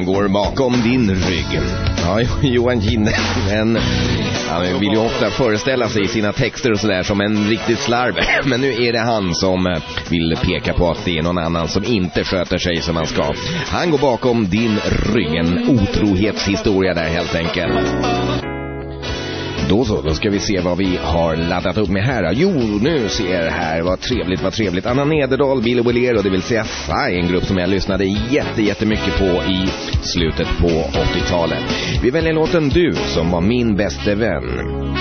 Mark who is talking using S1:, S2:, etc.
S1: Han går bakom din rygg. Ja, Johan Kinne, men han vill ju ofta föreställa sig sina texter och sådär som en riktigt slarv. Men nu är det han som vill peka på att det är någon annan som inte sköter sig som man ska. Han går bakom din rygg. En otrohetshistoria där helt enkelt. Då ska vi se vad vi har laddat upp med här. Jo, nu ser jag här, vad trevligt. Anna Nederdal, Billy Bolero, det vill säga Sai, en grupp som jag lyssnade jättemycket på i slutet på 80-talet. Vi väljer låten Du som var min bäste vän.